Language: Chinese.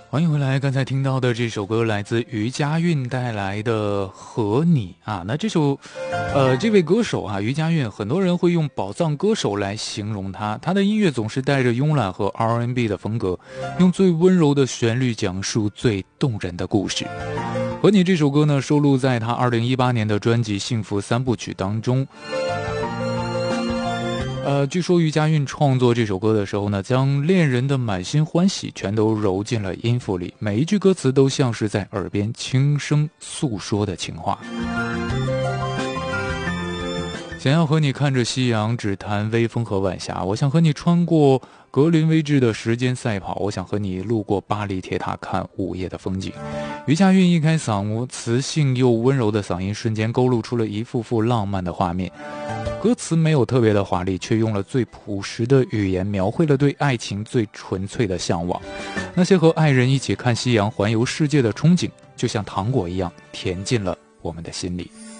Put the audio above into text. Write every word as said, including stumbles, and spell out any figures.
欢迎回来，刚才听到的这首歌来自于佳韵带来的《和你》啊。那这首，呃，这位歌手啊，于佳韵，很多人会用宝藏歌手来形容他。他的音乐总是带着慵懒和 R and B 的风格，用最温柔的旋律讲述最动人的故事。《和你》这首歌呢，收录在他二零一八年的专辑《幸福三部曲》当中。呃，据说于佳韵创作这首歌的时候呢，将恋人的满心欢喜全都揉进了音符里，每一句歌词都像是在耳边轻声诉说的情话。想要和你看着夕阳，只谈微风和晚霞。我想和你穿过格林威治的时间赛跑，我想和你路过巴黎铁塔看午夜的风景。于佳韵一开嗓，磁性又温柔的嗓音瞬间勾勒出了一幅幅浪漫的画面。歌词没有特别的华丽，却用了最朴实的语言描绘了对爱情最纯粹的向往。那些和爱人一起看夕阳环游世界的憧憬，就像糖果一样甜进了我们的心里。